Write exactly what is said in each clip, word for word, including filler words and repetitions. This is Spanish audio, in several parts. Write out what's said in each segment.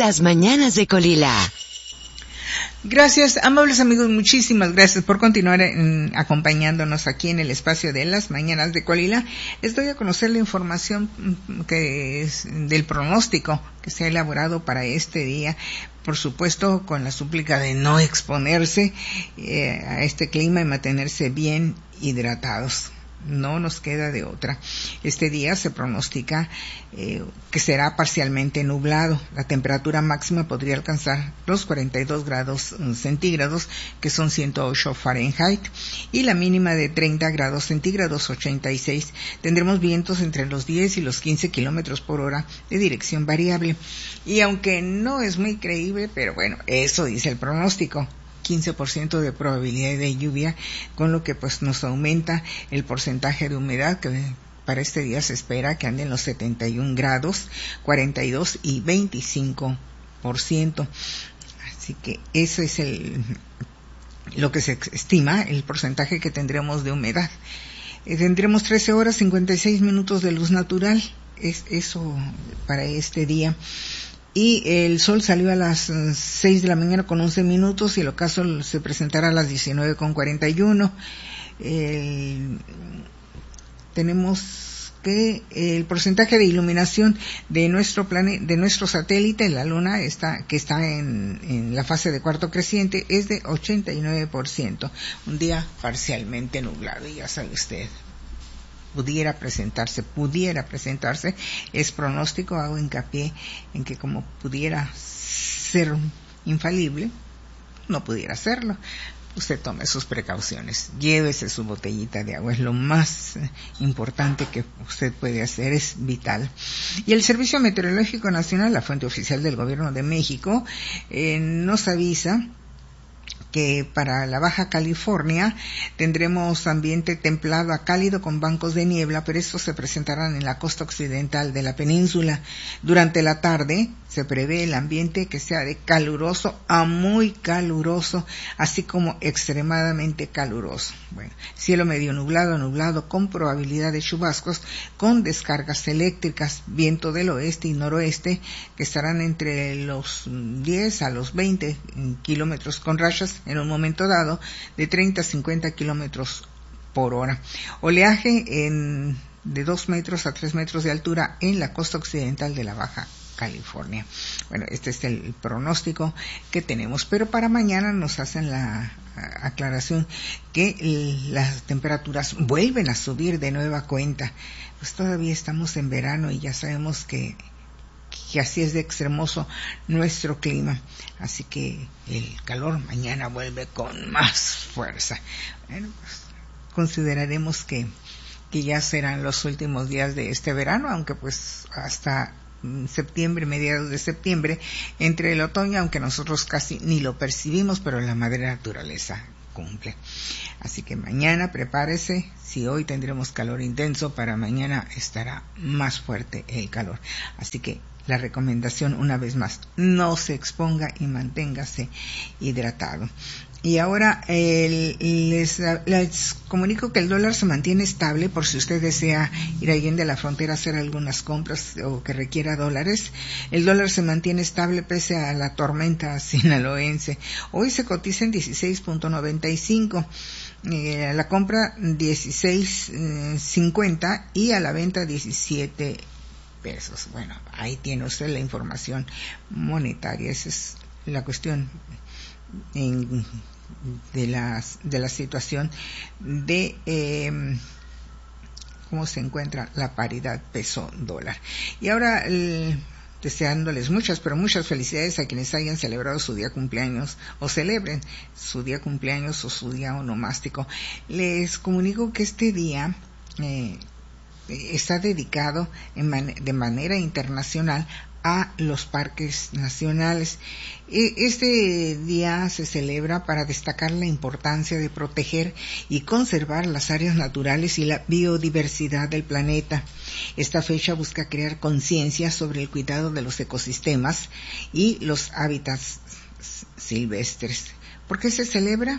Las mañanas de Colila. Gracias, amables amigos, muchísimas gracias por continuar en, acompañándonos aquí en el espacio de Las mañanas de Colila. Les doy a conocer la información que es del pronóstico que se ha elaborado para este día, por supuesto con la súplica de no exponerse eh, a este clima y mantenerse bien hidratados. No nos queda de otra. Este día se pronostica eh, que será parcialmente nublado. La temperatura máxima podría alcanzar los cuarenta y dos grados centígrados, que son ciento ocho Fahrenheit, y la mínima de treinta grados centígrados, ochenta y seis. Tendremos vientos entre los diez y los quince kilómetros por hora de dirección variable. Y aunque no es muy creíble, pero bueno, eso dice el pronóstico. quince por ciento de probabilidad de lluvia, con lo que pues nos aumenta el porcentaje de humedad, que para este día se espera que ande en los setenta y un grados, cuarenta y dos y veinticinco por ciento. Así que eso es el lo que se estima, el porcentaje que tendremos de humedad. Eh, tendremos trece horas cincuenta y seis minutos de luz natural, es eso para este día. Y el sol salió a las seis de la mañana con once minutos y el ocaso se presentará a las diecinueve con cuarenta y uno. El, tenemos que el porcentaje de iluminación de nuestro planeta, de nuestro satélite, la luna, está, que está en, en la fase de cuarto creciente, es de ochenta y nueve por ciento. Un día parcialmente nublado, y ya sabe usted. pudiera presentarse, pudiera presentarse, es pronóstico, hago hincapié en que como pudiera ser infalible, no pudiera serlo. Usted tome sus precauciones, llévese su botellita de agua, es lo más importante que usted puede hacer, es vital. Y el Servicio Meteorológico Nacional, la fuente oficial del Gobierno de México, eh, nos avisa que para la Baja California tendremos ambiente templado a cálido con bancos de niebla, pero estos se presentarán en la costa occidental de la península. Durante la tarde se prevé el ambiente que sea de caluroso a muy caluroso, así como extremadamente caluroso. Bueno, cielo medio nublado, nublado con probabilidad de chubascos, con descargas eléctricas, viento del oeste y noroeste que estarán entre los diez a los veinte kilómetros, con rachas en un momento dado de treinta a cincuenta kilómetros por hora. Oleaje en, de dos metros a tres metros de altura en la costa occidental de la Baja California. Bueno, este es el pronóstico que tenemos, pero para mañana nos hacen la aclaración que las temperaturas vuelven a subir de nueva cuenta. Pues todavía estamos en verano y ya sabemos que que así es de extremoso nuestro clima, así que el calor mañana vuelve con más fuerza. Bueno, pues consideraremos que, que ya serán los últimos días de este verano, aunque pues hasta septiembre, mediados de septiembre, entre el otoño, aunque nosotros casi ni lo percibimos, pero la madre naturaleza cumple. Así que mañana prepárese, si hoy tendremos calor intenso, para mañana estará más fuerte el calor. Así que la recomendación una vez más, no se exponga y manténgase hidratado. Y ahora eh, les, les comunico que el dólar se mantiene estable por si usted desea ir allí de la frontera a hacer algunas compras o que requiera dólares. El dólar se mantiene estable pese a la tormenta sinaloense. Hoy se cotiza en dieciséis punto noventa y cinco. Eh, a la compra dieciséis cincuenta y a la venta diecisiete pesos. Bueno, ahí tiene usted la información monetaria. Esa es la cuestión en, de la de la situación de eh, cómo se encuentra la paridad peso dólar. Y ahora el, deseándoles muchas, pero muchas felicidades a quienes hayan celebrado su día cumpleaños o celebren su día cumpleaños o su día onomástico. Les comunico que este día eh, está dedicado en man- de manera internacional a los parques nacionales. Este día se celebra para destacar la importancia de proteger y conservar las áreas naturales y la biodiversidad del planeta. Esta fecha busca crear conciencia sobre el cuidado de los ecosistemas y los hábitats silvestres. ¿Por qué se celebra?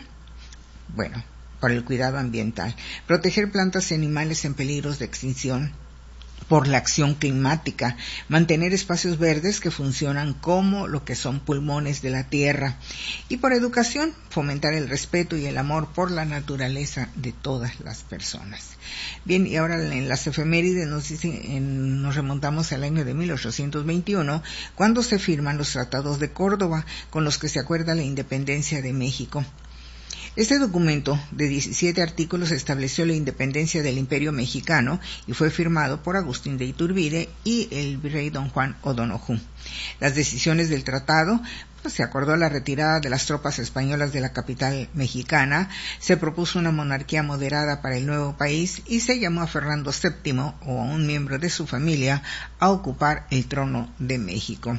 Bueno, por el cuidado ambiental, proteger plantas y animales en peligros de extinción, por la acción climática, mantener espacios verdes que funcionan como lo que son pulmones de la tierra, y por educación, fomentar el respeto y el amor por la naturaleza de todas las personas. Bien, y ahora en las efemérides nos dice, en, nos remontamos al año de mil ochocientos veintiuno, cuando se firman los tratados de Córdoba, con los que se acuerda la independencia de México. Este documento de diecisiete artículos estableció la independencia del Imperio Mexicano y fue firmado por Agustín de Iturbide y el virrey don Juan O'Donoghue. Las decisiones del tratado, pues, se acordó la retirada de las tropas españolas de la capital mexicana, se propuso una monarquía moderada para el nuevo país y se llamó a Fernando séptimo o a un miembro de su familia a ocupar el trono de México.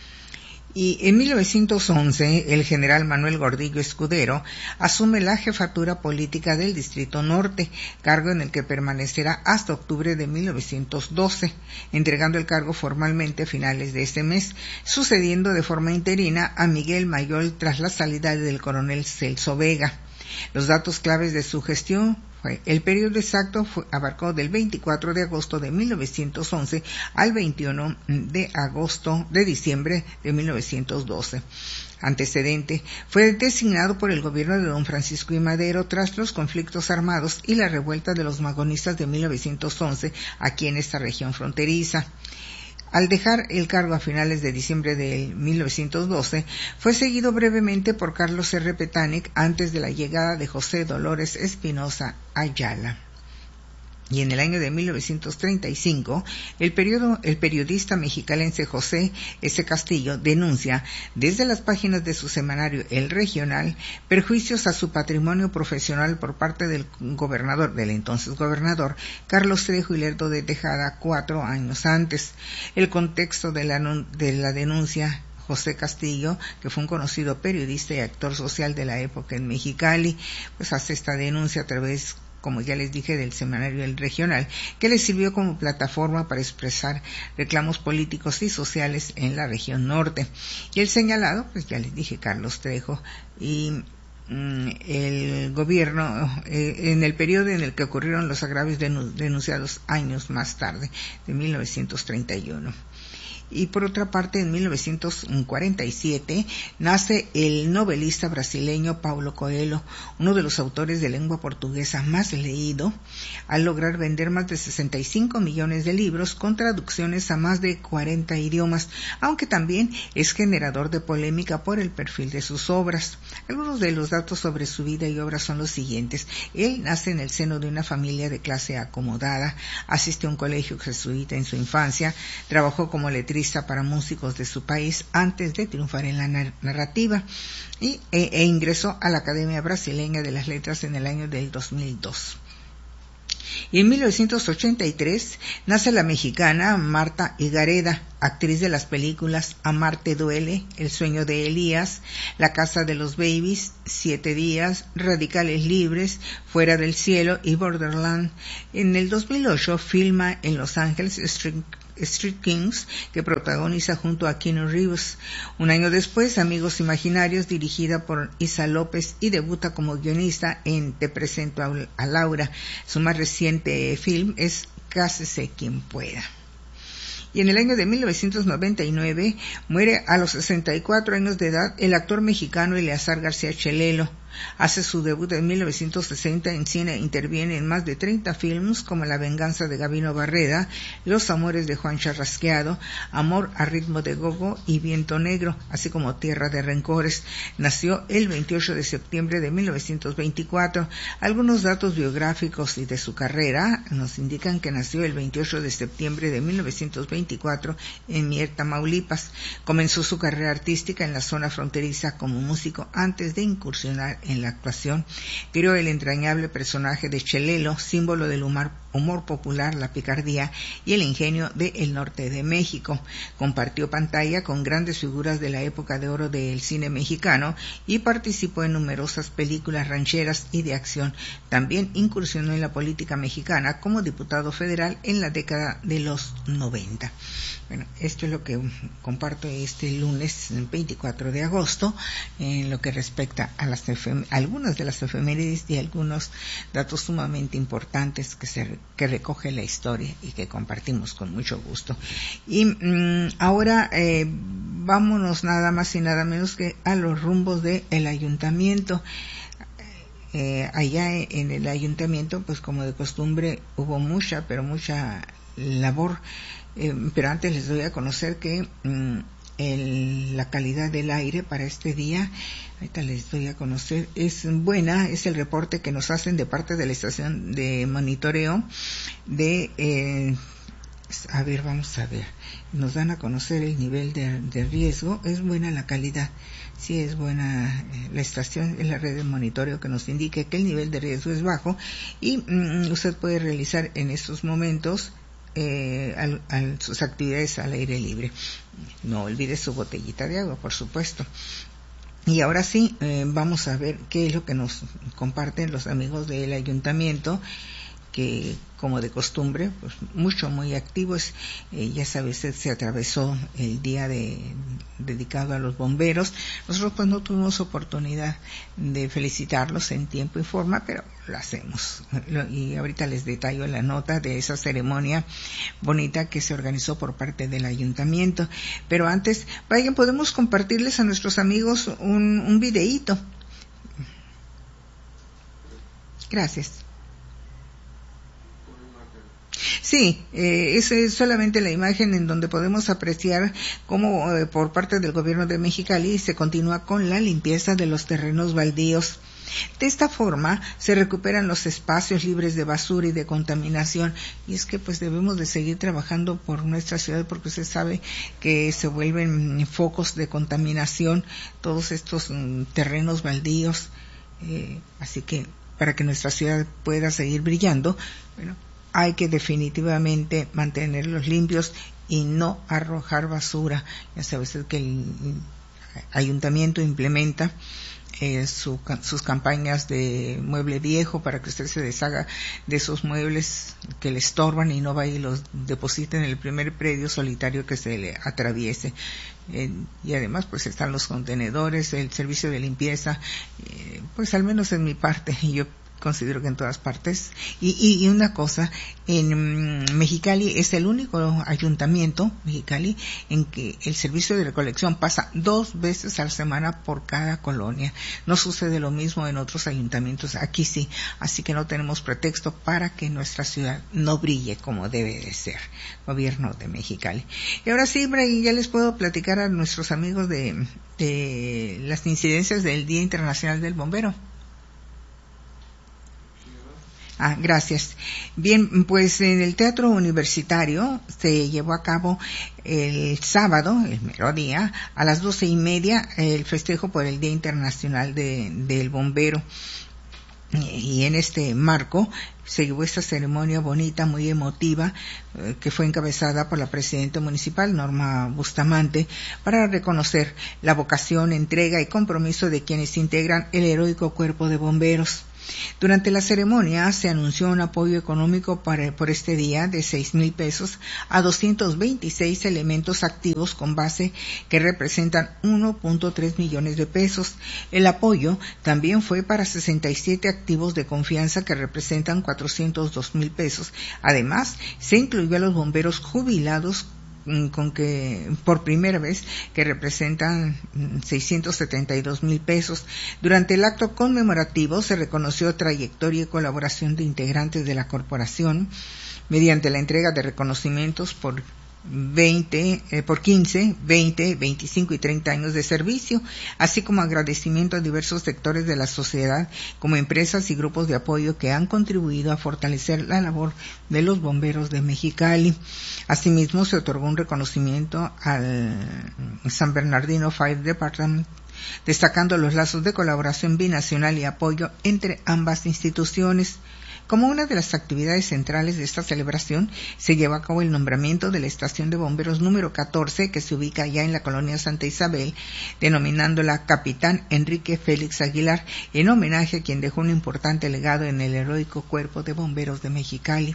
Y en mil novecientos once, el general Manuel Gordillo Escudero asume la jefatura política del Distrito Norte, cargo en el que permanecerá hasta octubre de mil novecientos doce, entregando el cargo formalmente a finales de ese mes, sucediendo de forma interina a Miguel Mayol tras la salida del coronel Celso Vega. Los datos claves de su gestión fue: el periodo exacto fue, abarcó del veinticuatro de agosto de mil novecientos once al veintiuno de agosto de diciembre de mil novecientos doce. Antecedente: fue designado por el gobierno de don Francisco I. Madero tras los conflictos armados y la revuelta de los magonistas de mil novecientos once aquí en esta región fronteriza. Al dejar el cargo a finales de diciembre de mil novecientos doce, fue seguido brevemente por Carlos R. Petánic antes de la llegada de José Dolores Espinosa Ayala. Y en el año de mil novecientos treinta y cinco, el, periodo, el periodista mexicalense José S. Castillo denuncia desde las páginas de su semanario El Regional perjuicios a su patrimonio profesional por parte del gobernador, del entonces gobernador, Carlos Trejo y Lerdo de Tejada, cuatro años antes. El contexto de la, de la denuncia: José Castillo, que fue un conocido periodista y actor social de la época en Mexicali, pues hace esta denuncia a través, como ya les dije, del semanario El Regional, que le sirvió como plataforma para expresar reclamos políticos y sociales en la región norte. Y el señalado, pues ya les dije, Carlos Trejo, y mm, el gobierno, eh, en el periodo en el que ocurrieron los agravios denunciados años más tarde, de mil novecientos treinta y uno. Y por otra parte, en mil novecientos cuarenta y siete nace el novelista brasileño Paulo Coelho, uno de los autores de lengua portuguesa más leído, al lograr vender más de sesenta y cinco millones de libros con traducciones a más de cuarenta idiomas, aunque también es generador de polémica por el perfil de sus obras. Algunos de los datos sobre su vida y obra son los siguientes: él nace en el seno de una familia de clase acomodada, asistió a un colegio jesuita en su infancia, trabajó como letrista para músicos de su país antes de triunfar en la narrativa y, e, e ingresó a la Academia Brasileña de las Letras en el año del dos mil dos. Y en mil novecientos ochenta y tres nace la mexicana Marta Higareda, actriz de las películas Amarte duele, El sueño de Elías, La casa de los babies, Siete días, Radicales libres, Fuera del cielo y Borderland. En el dos mil ocho filma en Los Ángeles Street Street Kings, que protagoniza junto a Keanu Reeves. Un año después, Amigos Imaginarios, dirigida por Isa López, y debuta como guionista en Te presento a Laura. Su más reciente film es Cásese quien pueda. Y en el año de mil novecientos noventa y nueve muere a los sesenta y cuatro años de edad el actor mexicano Eleazar García Chelelo. Hace su debut en mil novecientos sesenta en cine, interviene en más de treinta films como La venganza de Gabino Barreda, Los amores de Juan Charrasqueado, Amor a ritmo de gogo y Viento negro, así como Tierra de rencores. Nació el veintiocho de septiembre de mil novecientos veinticuatro. Algunos datos biográficos y de su carrera nos indican que nació el veintiocho de septiembre de mil novecientos veinticuatro en Mier, Tamaulipas. Comenzó su carrera artística en la zona fronteriza como músico antes de incursionar en la actuación. Creó el entrañable personaje de Chelelo, símbolo del humor, humor popular, la picardía y el ingenio del norte de México. Compartió pantalla con grandes figuras de la época de oro del cine mexicano y participó en numerosas películas rancheras y de acción. También incursionó en la política mexicana como diputado federal en la década de los noventa. Bueno, esto es lo que comparto este lunes veinticuatro de agosto en lo que respecta a las efemérides efem- algunas de las efemérides y algunos datos sumamente importantes que se que recoge la historia y que compartimos con mucho gusto. Y mmm, ahora eh, vámonos nada más y nada menos que a los rumbos del ayuntamiento. Eh, allá en el ayuntamiento, pues como de costumbre, hubo mucha, pero mucha labor. Eh, pero antes les doy a conocer que mmm, el, la calidad del aire para este día, ahorita les doy a conocer, es buena. Es el reporte que nos hacen de parte de la estación de monitoreo de, eh, a ver, vamos a ver, nos dan a conocer el nivel de, de riesgo. Es buena la calidad. Sí, es buena eh, la estación, es la red de monitoreo que nos indique que el nivel de riesgo es bajo y mm, usted puede realizar en estos momentos eh, al, al, sus actividades al aire libre. No olvide su botellita de agua, por supuesto. Y ahora sí, eh, vamos a ver qué es lo que nos comparten los amigos del ayuntamiento, que como de costumbre, pues mucho, muy activos. Eh, ya sabe usted, se atravesó el día de, dedicado a los bomberos. Nosotros pues no tuvimos oportunidad de felicitarlos en tiempo y forma, pero lo hacemos. Lo, y ahorita les detallo la nota de esa ceremonia bonita que se organizó por parte del ayuntamiento. Pero antes, vayan, podemos compartirles a nuestros amigos un, un videíto. Gracias. Sí, eh, es, es solamente la imagen en donde podemos apreciar cómo eh, por parte del gobierno de Mexicali se continúa con la limpieza de los terrenos baldíos. De esta forma se recuperan los espacios libres de basura y de contaminación, y es que pues debemos de seguir trabajando por nuestra ciudad, porque usted sabe que se vuelven focos de contaminación todos estos mm, terrenos baldíos, eh, así que para que nuestra ciudad pueda seguir brillando, bueno, hay que definitivamente mantenerlos limpios y no arrojar basura. Ya sabe usted que el ayuntamiento implementa eh, su, sus campañas de mueble viejo para que usted se deshaga de esos muebles que le estorban y no vaya y los deposite en el primer predio solitario que se le atraviese. Eh, y además pues están los contenedores, el servicio de limpieza, eh, pues al menos en mi parte yo considero que en todas partes. Y, y, y una cosa, en um, Mexicali es el único ayuntamiento, Mexicali, en que el servicio de recolección pasa dos veces a la semana por cada colonia. No sucede lo mismo en otros ayuntamientos, aquí sí. Así que no tenemos pretexto para que nuestra ciudad no brille como debe de ser. Gobierno de Mexicali. Y ahora sí, Bray, ya les puedo platicar a nuestros amigos de, de las incidencias del Día Internacional del Bombero. Ah, gracias. Bien, pues en el Teatro Universitario se llevó a cabo el sábado, el mero día, a las doce y media, el festejo por el Día Internacional de, del Bombero. Y en este marco se llevó esta ceremonia bonita, muy emotiva, eh, que fue encabezada por la presidenta municipal, Norma Bustamante, para reconocer la vocación, entrega y compromiso de quienes integran el heroico cuerpo de bomberos. Durante la ceremonia se anunció un apoyo económico para, por este día de seis mil pesos a doscientos veintiséis elementos activos con base que representan uno punto tres millones de pesos. El apoyo también fue para sesenta y siete activos de confianza que representan cuatrocientos dos mil pesos. Además, se incluyó a los bomberos jubilados con que por primera vez que representan seiscientos setenta y dos mil pesos. Durante el acto conmemorativo se reconoció trayectoria y colaboración de integrantes de la corporación mediante la entrega de reconocimientos por veinte, eh, por quince, veinte, veinticinco y treinta años de servicio, así como agradecimiento a diversos sectores de la sociedad, como empresas y grupos de apoyo que han contribuido a fortalecer la labor de los bomberos de Mexicali. Asimismo, se otorgó un reconocimiento al San Bernardino Fire Department, destacando los lazos de colaboración binacional y apoyo entre ambas instituciones. Como una de las actividades centrales de esta celebración, se llevó a cabo el nombramiento de la estación de bomberos número catorce, que se ubica allá en la colonia Santa Isabel, denominándola Capitán Enrique Félix Aguilar, en homenaje a quien dejó un importante legado en el heroico cuerpo de bomberos de Mexicali.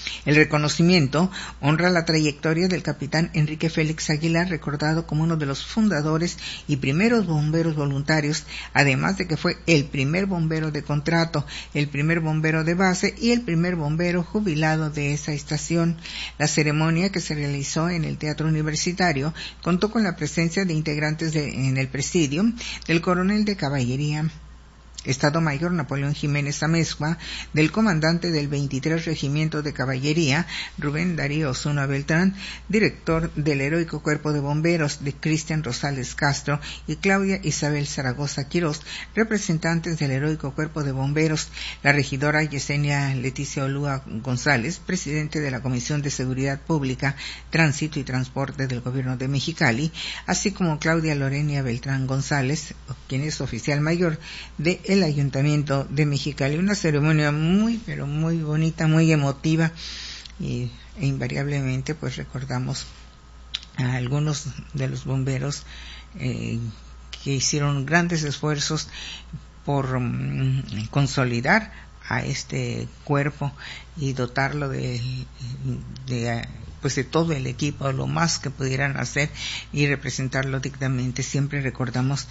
El reconocimiento honra la trayectoria del capitán Enrique Félix Aguilar, recordado como uno de los fundadores y primeros bomberos voluntarios, además de que fue el primer bombero de contrato, el primer bombero de base y el primer bombero jubilado de esa estación. La ceremonia, que se realizó en el Teatro Universitario, contó con la presencia de integrantes de, en el presidio del coronel de caballería Estado Mayor Napoleón Jiménez Amezcua, del comandante del veintitrés Regimiento de Caballería, Rubén Darío Osuna Beltrán, director del Heroico Cuerpo de Bomberos, de Cristian Rosales Castro y Claudia Isabel Zaragoza Quirós, representantes del Heroico Cuerpo de Bomberos, la regidora Yesenia Leticia Olúa González, presidente de la Comisión de Seguridad Pública, Tránsito y Transporte del Gobierno de Mexicali, así como Claudia Lorenia Beltrán González, quien es oficial mayor de el Ayuntamiento de Mexicali. Una ceremonia muy, pero muy bonita, muy emotiva, y e invariablemente pues recordamos a algunos de los bomberos eh, que hicieron grandes esfuerzos por um, consolidar a este cuerpo y dotarlo de, de pues de todo el equipo, lo más que pudieran hacer y representarlo dignamente. Siempre recordamos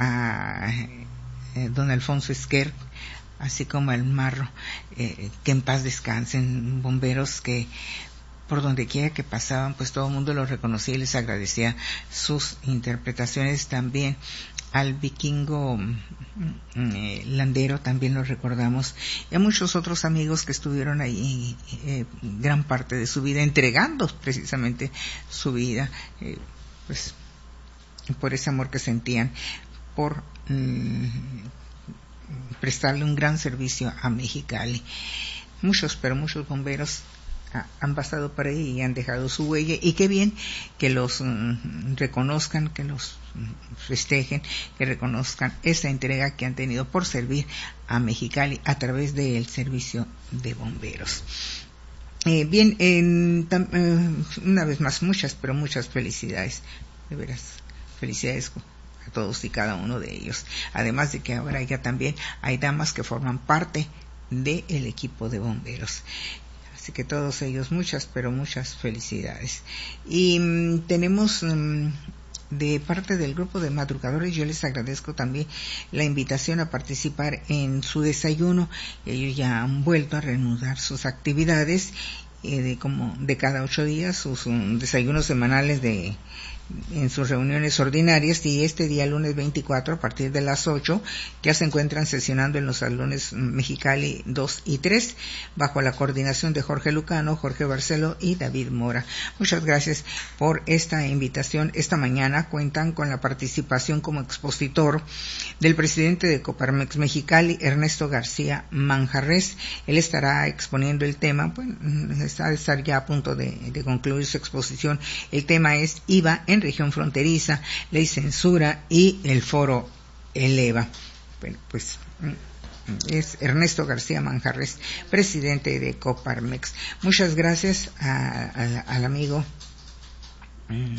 a Eh, don Alfonso Esquer, así como el Marro, eh, que en paz descansen, bomberos que por donde quiera que pasaban, pues todo el mundo los reconocía y les agradecía sus interpretaciones. También al vikingo eh, Landero también lo recordamos, y a muchos otros amigos que estuvieron ahí eh, gran parte de su vida, entregando precisamente su vida, eh, pues por ese amor que sentían por mm, prestarle un gran servicio a Mexicali. Muchos, pero muchos bomberos ah, han pasado por ahí y han dejado su huella, y qué bien que los mm, reconozcan, que los mm, festejen, que reconozcan esa entrega que han tenido por servir a Mexicali a través del servicio de bomberos. Eh, bien, eh, tam, eh, una vez más, muchas, pero muchas felicidades, de veras, felicidades a todos y cada uno de ellos. Además de que ahora ya también hay damas que forman parte del equipo de bomberos. Así que todos ellos, muchas, pero muchas felicidades. Y mmm, tenemos mmm, de parte del grupo de madrugadores, yo les agradezco también la invitación a participar en su desayuno. Ellos ya han vuelto a reanudar sus actividades eh, de como de cada ocho días, sus um, desayunos semanales de en sus reuniones ordinarias, y este día lunes veinticuatro a partir de las ocho ya se encuentran sesionando en los salones Mexicali dos y tres bajo la coordinación de Jorge Lucano, Jorge Barcelo y David Mora. Muchas gracias por esta invitación. Esta mañana cuentan con la participación como expositor del presidente de Coparmex Mexicali, Ernesto García Manjarres. Él estará exponiendo el tema, bueno, está a estar ya a punto de, de concluir su exposición. El tema es I V A en región fronteriza, ley censura y el foro eleva. Bueno, pues es Ernesto García Manjarres, presidente de Coparmex. Muchas gracias a, a, al amigo mm,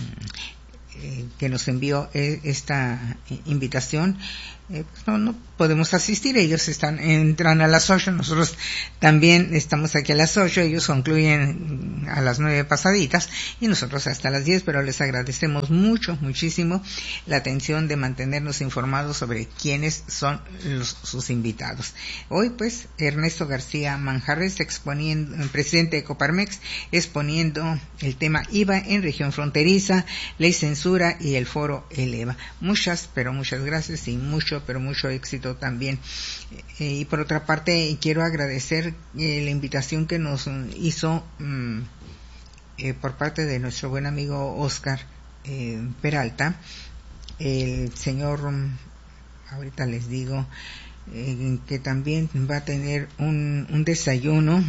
eh, que nos envió eh, esta eh, invitación. Eh, pues no, no podemos asistir, ellos están entran a las ocho, nosotros también estamos aquí a las ocho, ellos concluyen a las nueve pasaditas y nosotros hasta las diez, pero les agradecemos mucho, muchísimo la atención de mantenernos informados sobre quiénes son los, sus invitados. Hoy pues Ernesto García Manjarres, exponiendo, presidente de Coparmex, exponiendo el tema I V A en región fronteriza, ley censura y el foro eleva. Muchas, pero muchas gracias y mucho pero mucho éxito también. Eh, y por otra parte quiero agradecer eh, la invitación que nos hizo mm, eh, por parte de nuestro buen amigo Oscar eh, Peralta, el señor, mm, ahorita les digo, eh, que también va a tener un, un desayuno.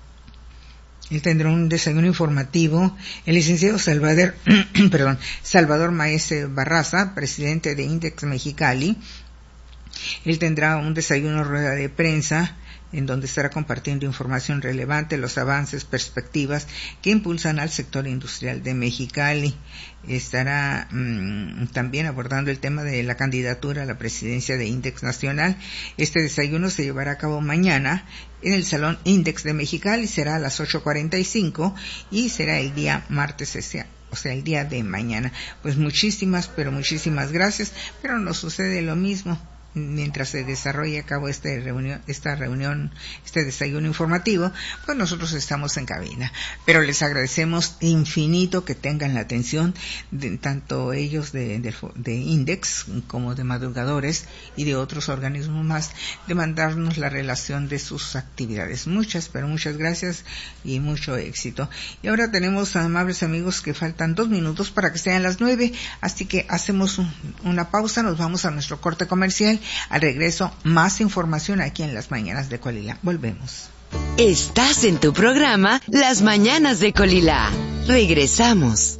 Él tendrá un desayuno informativo. El licenciado Salvador, perdón, Salvador Maese Barraza, presidente de Index Mexicali. Él tendrá un desayuno rueda de prensa en donde estará compartiendo información relevante, los avances, perspectivas que impulsan al sector industrial de Mexicali. Estará mmm, también abordando el tema de la candidatura a la presidencia de Index Nacional. Este desayuno se llevará a cabo mañana en el Salón Index de Mexicali, será a las ocho cuarenta y cinco y será el día martes, ese, o sea, el día de mañana. Pues muchísimas, pero muchísimas gracias, pero nos sucede lo mismo. Mientras se desarrolla a cabo este reunión, esta reunión, este desayuno informativo, pues nosotros estamos en cabina. Pero les agradecemos infinito que tengan la atención de tanto ellos de, de, de Index como de madrugadores y de otros organismos más, de mandarnos la relación de sus actividades. Muchas, pero muchas gracias y mucho éxito. Y ahora tenemos, amables amigos, que faltan dos minutos para que sean las nueve, así que hacemos un, una pausa, nos vamos a nuestro corte comercial. Al regreso, más información aquí en Las Mañanas de Colila. Volvemos. Estás en tu programa Las Mañanas de Colila. Regresamos.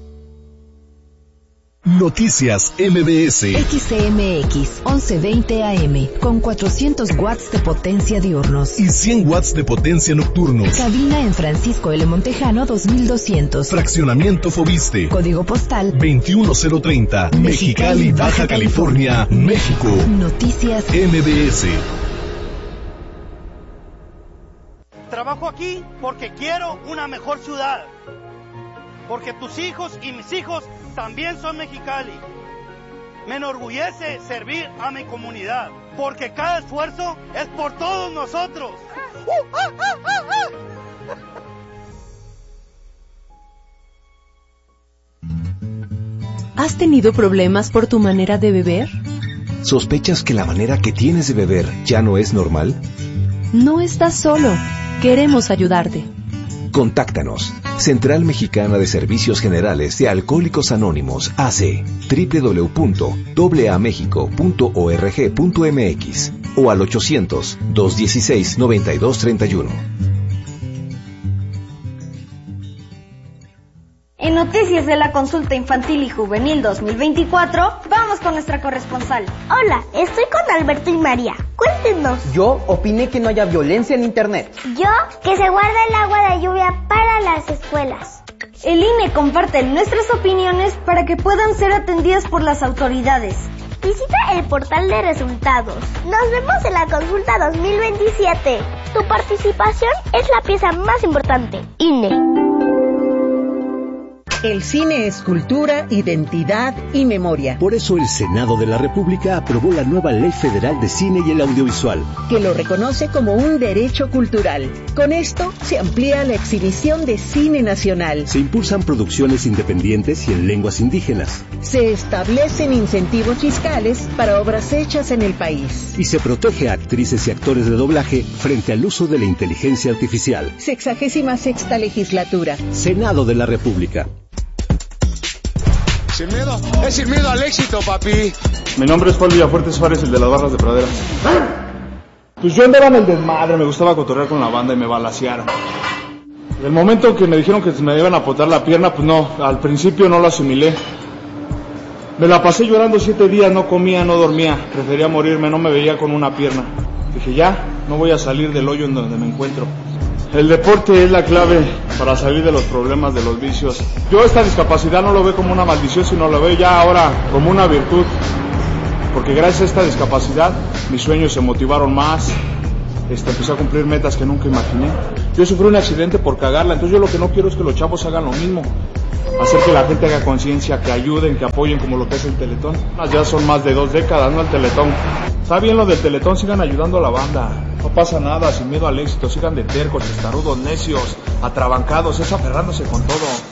Noticias M B S. X C M X once veinte A M con cuatrocientos watts de potencia diurnos y cien watts de potencia nocturnos. Cabina en Francisco L. Montejano dos mil doscientos. Fraccionamiento Fobiste. Código postal veintiuno cero treinta. Mexicali, Baja California, México. Noticias M B S. Trabajo aquí porque quiero una mejor ciudad. Porque tus hijos y mis hijos también son Mexicali. Me enorgullece servir a mi comunidad, porque cada esfuerzo es por todos nosotros. ¿Has tenido problemas por tu manera de beber? ¿Sospechas que la manera que tienes de beber ya no es normal? No estás solo. Queremos ayudarte. Contáctanos. Central Mexicana de Servicios Generales de Alcohólicos Anónimos, A C, doble u doble u doble u punto a mexico punto org punto m x o al ochocientos, dos dieciséis, noventa y dos treinta y uno. En Noticias de la Consulta Infantil y Juvenil dos mil veinticuatro, vamos con nuestra corresponsal. Hola, estoy con Alberto y María. Cuéntenos. Yo opiné que no haya violencia en Internet. Yo, que se guarda el agua de lluvia para las escuelas. El I N E comparte nuestras opiniones para que puedan ser atendidas por las autoridades. Visita el portal de resultados. Nos vemos en la consulta dos mil veintisiete. Tu participación es la pieza más importante. I N E. El cine es cultura, identidad y memoria. Por eso el Senado de la República aprobó la nueva Ley Federal de Cine y el Audiovisual, que lo reconoce como un derecho cultural. Con esto se amplía la exhibición de cine nacional. Se impulsan producciones independientes y en lenguas indígenas. Se establecen incentivos fiscales para obras hechas en el país. Y se protege a actrices y actores de doblaje frente al uso de la inteligencia artificial. Sexagésima sexta legislatura. Senado de la República. Sin miedo, es sin miedo al éxito, papi. Mi nombre es Paul Villafuerte Suárez, el de las barras de pradera. Pues yo andaba en el desmadre, me gustaba cotorrear con la banda y me balacearon. El momento que me dijeron que me iban a potar la pierna, pues no, al principio no lo asimilé. Me la pasé llorando siete días, no comía, no dormía, prefería morirme, no me veía con una pierna. Dije, ya, no voy a salir del hoyo en donde me encuentro. El deporte es la clave para salir de los problemas, de los vicios. Yo esta discapacidad no lo veo como una maldición, sino lo veo ya ahora como una virtud. Porque gracias a esta discapacidad, mis sueños se motivaron más, este, empecé a cumplir metas que nunca imaginé. Yo sufrí un accidente por cagarla, entonces yo lo que no quiero es que los chavos hagan lo mismo. Hacer que la gente haga conciencia, que ayuden, que apoyen como lo que es el Teletón. Ya son más de dos décadas, ¿no? El Teletón. Está bien lo del Teletón, sigan ayudando a la banda. No pasa nada, sin miedo al éxito, sigan de tercos, testarudos, necios, atrabancados, es aferrándose con todo.